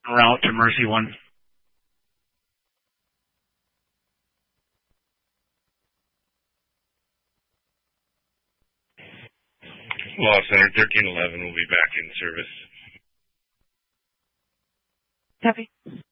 route to Mercy 1. Law Center 1311 will be back in service. Copy.